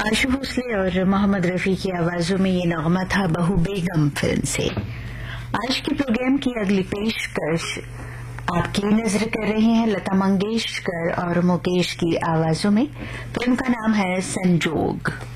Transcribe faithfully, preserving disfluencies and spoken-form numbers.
आशु भोसले और मोहम्मद रफी की आवाजों में ये नगमा था बहू बेगम फिल्म से। आज के प्रोग्राम की अगली पेशकश आपकी नजर कर रहे हैं लता मंगेशकर और मुकेश की आवाजों में। फिल्म का नाम है संजोग।